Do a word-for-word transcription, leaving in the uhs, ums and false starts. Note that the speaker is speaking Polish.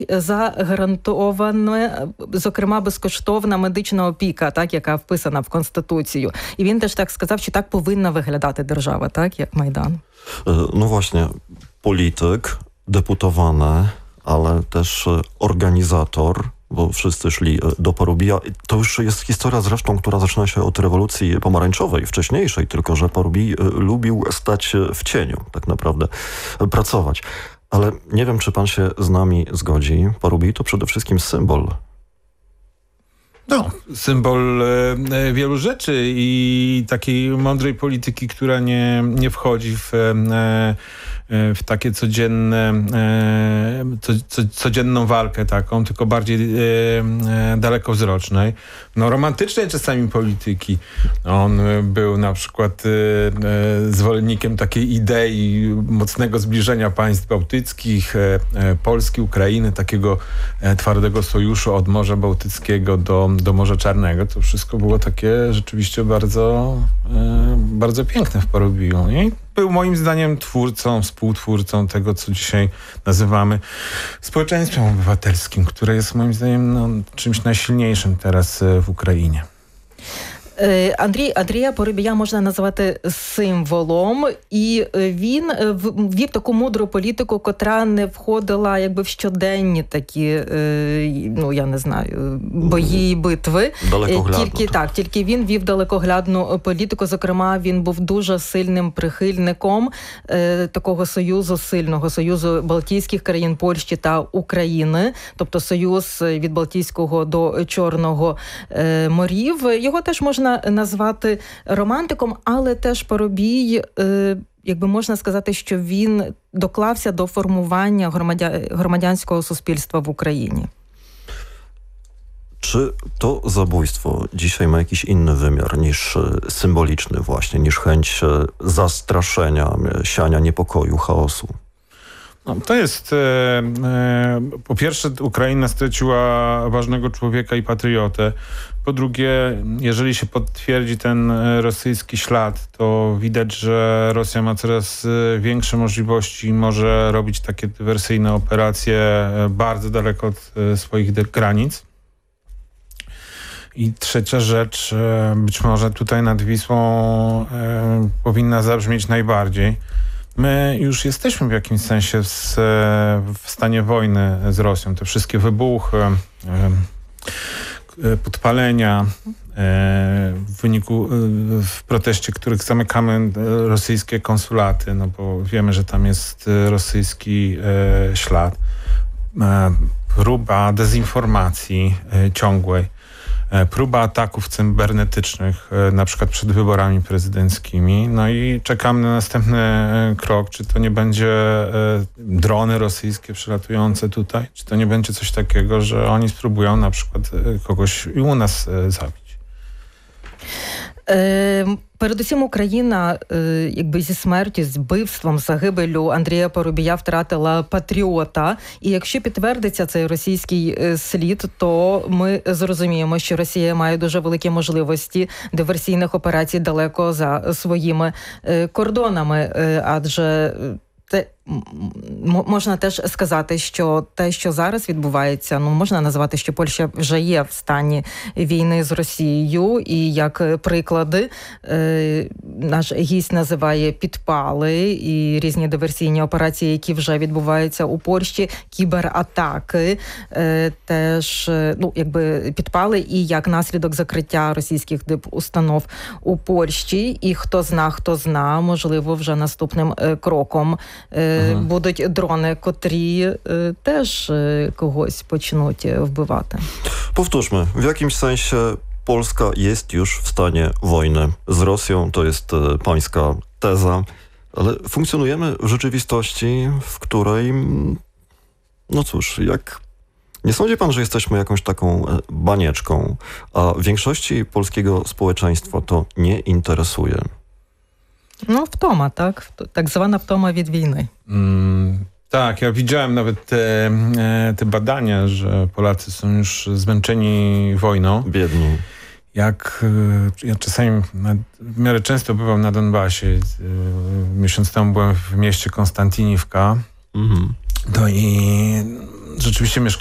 загарантована, зокрема, безкоштовна медична опіка, так, яка вписана в Конституцію. І він теж так сказав, що так повинна виглядати держава, так, як Майдан. No właśnie, polityk, deputowany, ale też organizator, bo wszyscy szli do Porubija. To już jest historia zresztą, która zaczyna się od rewolucji pomarańczowej, wcześniejszej, tylko że Porubij lubił stać w cieniu, tak naprawdę pracować. Ale nie wiem, czy pan się z nami zgodzi. Porubij to przede wszystkim symbol. No, symbol e, wielu rzeczy i takiej mądrej polityki, która nie, nie wchodzi w, e, w takie codzienne, e, co, co, codzienną walkę taką, tylko bardziej e, e, dalekowzrocznej. No, romantycznej czasami polityki. On był na przykład e, e, zwolennikiem takiej idei mocnego zbliżenia państw bałtyckich, e, e, Polski, Ukrainy, takiego e, twardego sojuszu od Morza Bałtyckiego do, do Morza Czarnego. To wszystko było takie rzeczywiście bardzo, e, bardzo piękne w Porubiju. I był moim zdaniem twórcą, współtwórcą tego, co dzisiaj nazywamy społeczeństwem obywatelskim, które jest moim zdaniem no, czymś najsilniejszym teraz w Україні. Андрій, Андрія Порубія можна назвати символом, і він вів таку мудру політику, котра не входила якби в щоденні такі, ну я не знаю, бої, битви. Тільки так, тільки він вів далекоглядну політику. Зокрема, він був дуже сильним прихильником такого союзу, сильного союзу Балтійських країн, Польщі та України, тобто союз від Балтійського до Чорного морів. Його теж можна назвати романтиком, але теж Порубій, якби можна сказати, що він доклався до формування громадя... громадянського суспільства в Україні. Czy to zabójstwo dzisiaj ma jakiś inny wymiar niż symboliczny właśnie, niż chęć zastraszenia, siania niepokoju, chaosu? No, to jest, e, e, po pierwsze, Ukraina straciła ważnego człowieka i patriotę. Po drugie, jeżeli się potwierdzi ten rosyjski ślad, to widać, że Rosja ma coraz większe możliwości i może robić takie dywersyjne operacje bardzo daleko od swoich granic. I trzecia rzecz, być może tutaj nad Wisłą e, powinna zabrzmieć najbardziej. My już jesteśmy w jakimś sensie z, w stanie wojny z Rosją. Te wszystkie wybuchy, podpalenia w wyniku, w proteście, których zamykamy rosyjskie konsulaty, no bo wiemy, że tam jest rosyjski ślad. Próba dezinformacji ciągłej. Próba ataków cybernetycznych, na przykład przed wyborami prezydenckimi. No i czekamy na następny krok, czy to nie będzie drony rosyjskie przylatujące tutaj, czy to nie będzie coś takiego, że oni spróbują na przykład kogoś i u nas zabić. Передусім Україна якби зі смертю, з вбивством, загибелю Андрія Порубія втратила патріота. І якщо підтвердиться цей російський слід, то ми зрозуміємо, що Росія має дуже великі можливості диверсійних операцій далеко за своїми кордонами. Адже те, можна теж сказати, що те, що зараз відбувається, ну, можна назвати, що Польща вже є в стані війни з Росією, і як приклади е, наш гість називає підпали і різні диверсійні операції, які вже відбуваються у Польщі, кібератаки, е, теж, ну, якби підпали і як наслідок закриття російських дипустанов у Польщі, і хто зна, хто зна, можливо, вже наступним е, кроком е, ага. будуть дрони, котрі e, też e, kogoś почнуть wbywać. Powtórzmy, w jakimś sensie Polska jest już w stanie wojny z Rosją, to jest e, pańska teza, ale funkcjonujemy w rzeczywistości, w której, no cóż, jak nie sądzi pan, że jesteśmy jakąś taką banieczką, a większości polskiego społeczeństwa to nie interesuje? No wtoma, tak? Tak zwana wtoma від wojny. Mm, tak, ja widziałem nawet te, te badania, że Polacy są już zmęczeni wojną. Biedni. Jak ja czasami w miarę często bywam na Donbasie. Miesiąc temu byłem w mieście Konstantiniwka. Mhm. No i rzeczywiście